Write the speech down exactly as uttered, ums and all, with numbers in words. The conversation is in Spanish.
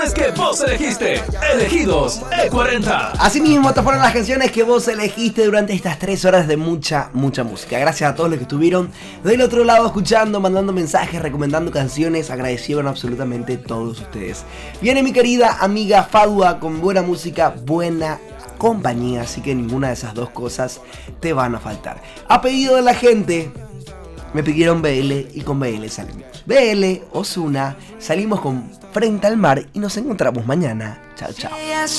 Es que vos elegiste, elegidos E cuarenta. Asimismo, estas fueron las canciones que vos elegiste durante estas tres horas de mucha, mucha música. Gracias a todos los que estuvieron del otro lado escuchando, mandando mensajes, recomendando canciones. Agradecieron absolutamente todos ustedes. Viene mi querida amiga Fadua con buena música, buena compañía, así que ninguna de esas dos cosas te van a faltar. A pedido de la gente, me pidieron B L y con B L salimos. B L, Ozuna, salimos con Frente al Mar y nos encontramos mañana. Chao, chao.